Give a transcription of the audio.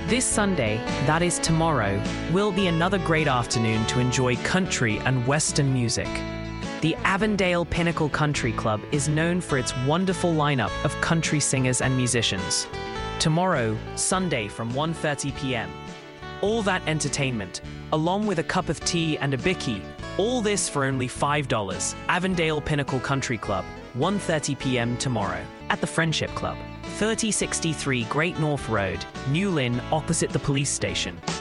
This Sunday, that is tomorrow, will be another great afternoon to enjoy country and western music. The Avondale Pinnacle Country Club is known for its wonderful lineup of country singers and musicians. Tomorrow, Sunday from 1:30 p.m. All that entertainment, along with a cup of tea and a bicky, all this for only $5. Avondale Pinnacle Country Club, 1:30 p.m. tomorrow, at the Friendship Club, 3063 Great North Road, New Lynn, opposite the police station.